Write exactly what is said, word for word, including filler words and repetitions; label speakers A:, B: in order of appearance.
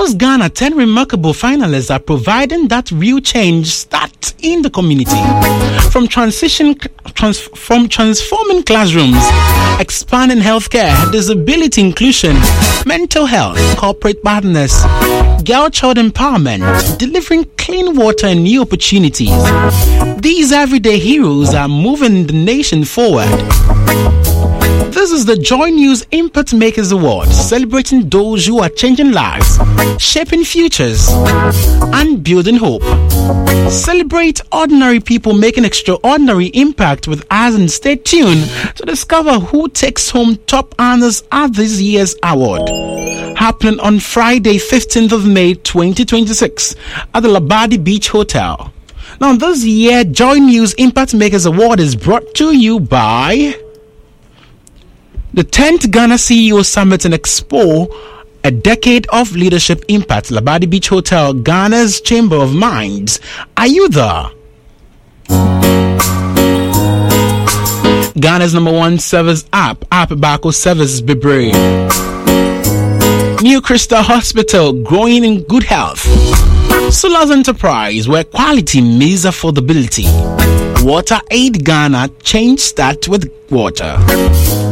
A: Across Ghana, ten remarkable finalists are providing that real change start in the community. From transition, trans, from transforming classrooms, expanding healthcare, disability inclusion, mental health, corporate partners, girl-child empowerment, delivering clean water and new opportunities. These everyday heroes are moving the nation forward. This is the Joy News Impact Makers Award, celebrating those who are changing lives, shaping futures, and building hope. Celebrate ordinary people making extraordinary impact with us, and stay tuned to discover who takes home top honors at this year's award. Happening on Friday, fifteenth of May, twenty twenty-six at the Labadi Beach Hotel. Now, this year, Joy News Impact Makers Award is brought to you by the tenth Ghana C E O Summit and Expo, a decade of leadership impact. Labadi Beach Hotel, Ghana's Chamber of Minds. Are you there? Ghana's number one service app, App Bako Service Bebre. New Crystal Hospital, growing in good health. Sula's Enterprise, where quality meets affordability. Water Aid Ghana, change start with water.